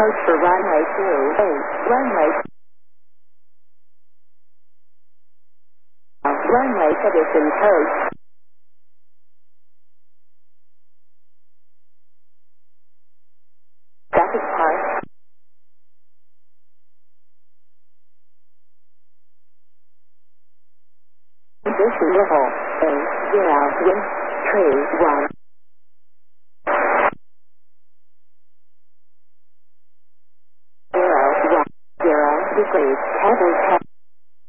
Code for runway 28. Runway. Runway position code. Traffic park. Condition level A0 wind 3 1.